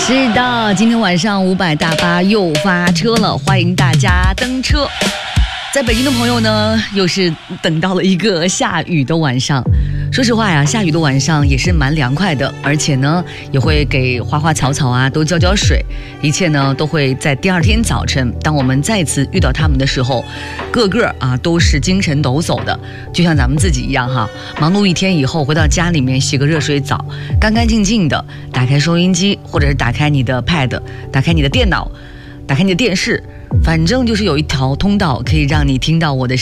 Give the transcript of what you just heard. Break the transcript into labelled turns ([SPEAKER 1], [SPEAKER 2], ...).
[SPEAKER 1] 是的，今天晚上500大巴又发车了，欢迎大家登车。在北京的朋友呢，又是等到了一个下雨的晚上。说实话呀，下雨的晚上也是蛮凉快的，而且呢，也会给花花草草啊都浇浇水，一切呢都会在第二天早晨，当我们再次遇到他们的时候，个个啊都是精神抖擞的，就像咱们自己一样哈。忙碌一天以后，回到家里面洗个热水澡，干干净净的，打开收音机，或者是打开你的 pad， 打开你的电脑，打开你的电视，反正就是有一条通道可以让你听到我的